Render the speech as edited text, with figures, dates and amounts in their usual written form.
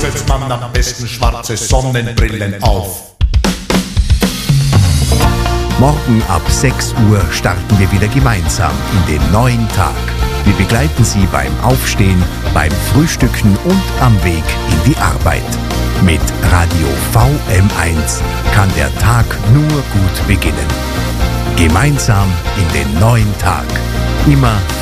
setzt man am besten schwarze Sonnenbrillen auf. Morgen ab 6 Uhr starten wir wieder gemeinsam in den neuen Tag. Wir begleiten Sie beim Aufstehen, beim Frühstücken und am Weg in die Arbeit. Mit Radio VM1 kann der Tag nur gut beginnen. Gemeinsam in den neuen Tag. Immer